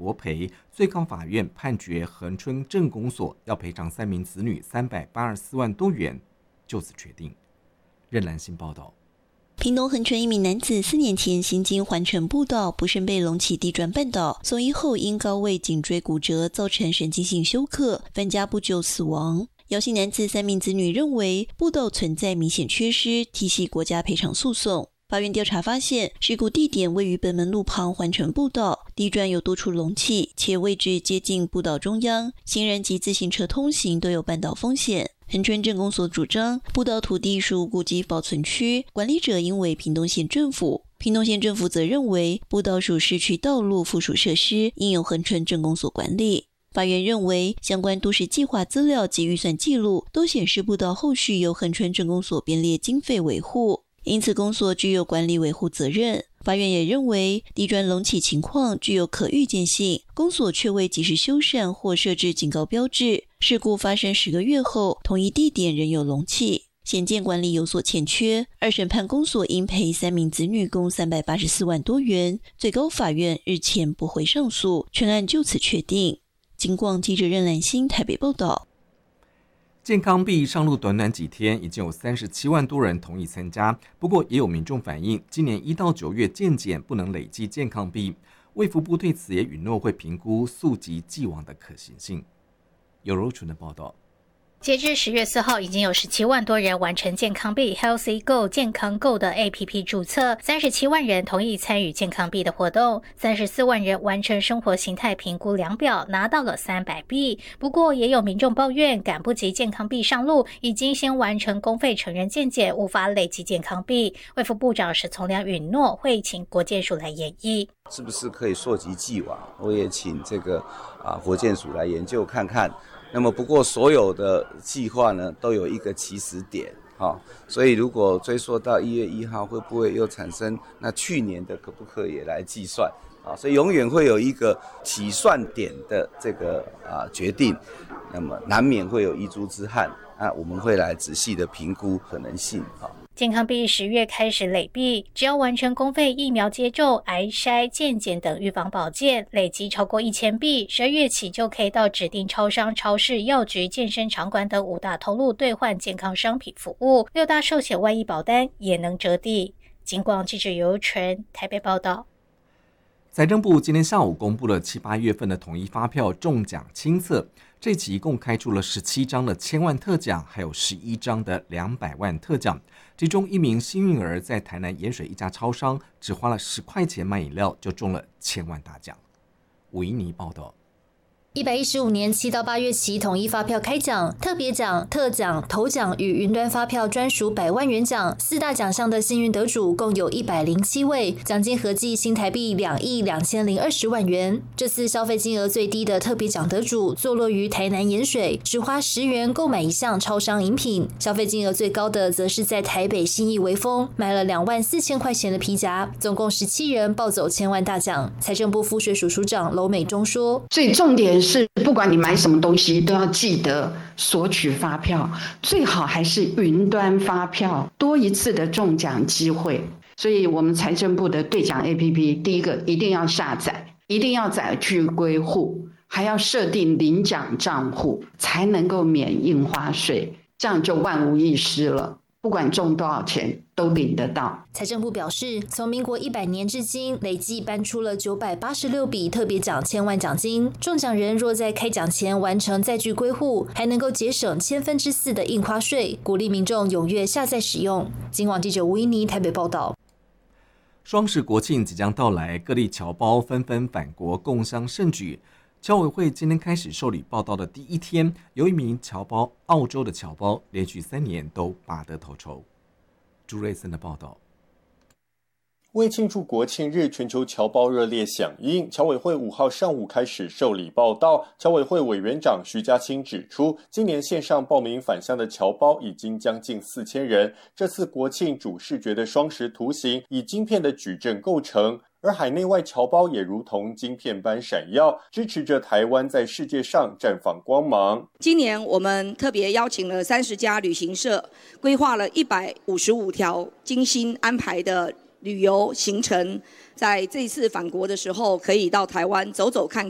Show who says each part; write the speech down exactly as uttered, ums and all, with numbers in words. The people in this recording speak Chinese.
Speaker 1: 国赔，最高法院判决恒春镇公所要赔偿三名子女三百八十四万多元，就此确定。任兰新报道。
Speaker 2: 屏东恒春一名男子四年前行经环城步道，不慎被隆起地砖绊倒，送医后因高位颈椎骨折，造成神经性休克，返家不久死亡。姚姓男子三名子女认为步道存在明显缺失，提起国家赔偿诉讼。法院调查发现，事故地点位于本门路旁环城步道，地砖有多处隆起，且位置接近步道中央，行人及自行车通行都有绊倒风险。恒春镇公所主张，步道土地属古迹保存区，管理者应为屏东县政府。屏东县政府则认为，步道属市区道路附属设施，应由恒春镇公所管理。法院认为，相关都市计划资料及预算记录都显示步道后续由恒春镇公所编列经费维护，因此公所具有管理维护责任。法院也认为，地砖隆起情况具有可预见性，公所却未及时修缮或设置警告标志，事故发生十个月后，同一地点仍有隆起，显见管理有所欠缺。二审判公所应赔三名子女共三百八十四万多元，最高法院日前驳回上诉，全案就此确定。警广记者任兰心台北报道。
Speaker 1: 健康币上路短短几天，已经有三十七万多人同意参加。不过，也有民众反映，今年一到九月健检不能累积健康币。卫福部对此也允诺会评估溯及既往的可行性。有柔纯的报道。
Speaker 3: 截至十月四号，已经有十七万多人完成健康币 Healthy Go 健康 Go 的 A P P 注册，三十七万人同意参与健康币的活动，三十四万人完成生活形态评估量表，拿到了三百币。不过，也有民众抱怨赶不及健康币上路，已经先完成公费成人健检，无法累积健康币。卫福部长史从良允诺会请国健署来研议，
Speaker 4: 是不是可以溯及既往？我也请这个啊国健署来研究看看。那么不过所有的计划呢都有一个起始点，哦，所以如果追溯到一月一号，会不会又产生那去年的可不可以来计算啊？所以永远会有一个起算点的这个啊决定，那么难免会有遗珠之憾啊，我们会来仔细的评估可能性啊。
Speaker 3: 健康币十月开始累币，只要完成公费疫苗接种、癌筛、健检等预防保健，累积超过一千币，十二月起就可以到指定超商、超市、药局、健身场馆等五大通路兑换健康商品服务，六大寿险外溢保单也能折抵。警广记者尤纯台北报道。
Speaker 1: 财政部今天下午公布了七八月份的统一发票中奖清册，这期一共开出了十七张的千万特奖，还有十一张的两百万特奖。其中一名幸运儿在台南盐水一家超商，只花了十块钱买饮料就中了千万大奖。吴怡妮报道。
Speaker 5: 一百一十五年七到八月起统一发票开奖，特别奖、特奖、头奖与云端发票专属百万元奖四大奖项的幸运得主共有一百零七位，奖金合计新台币两亿两千零二十万元。这次消费金额最低的特别奖得主坐落于台南盐水，只花十元购买一项超商饮品；消费金额最高的则是在台北信义微风买了两万四千块钱的皮夹，总共十七人抱走千万大奖。财政部赋税署署长娄美忠说：“
Speaker 6: 最重点是不管你买什么东西都要记得索取发票，最好还是云端发票，多一次的中奖机会。所以我们财政部的兑奖 A P P 第一个一定要下载，一定要载具归户，还要设定领奖账户，才能够免印花税，这样就万无一失了，不管中多少钱都领得到。”
Speaker 5: 财政部表示，从民国一百年至今，累计颁出了九百八十六笔特别奖千万奖金。中奖人若在开奖前完成载具归户，还能够节省千分之四的印花税，鼓励民众踊跃下载使用。警广记者吴怡妮台北报道。
Speaker 1: 双十国庆即将到来，各地侨胞纷纷返国共襄盛举。侨委会今天开始受理报到的第一天，有一名侨胞，澳洲的侨胞，连续三年都拔得头筹。朱瑞森的报道。
Speaker 7: 为庆祝国庆日，全球侨胞热烈响应。侨委会五号上午开始受理报到。侨委会委员长徐家清指出，今年线上报名返乡的侨胞已经将近四千人。这次国庆主视觉的双十图形以晶片的矩阵构成，而海内外侨胞也如同晶片般闪耀，支持着台湾在世界上绽放光芒。
Speaker 8: 今年我们特别邀请了三十家旅行社，规划了一百五十五条精心安排的旅游行程，在这次返国的时候，可以到台湾走走看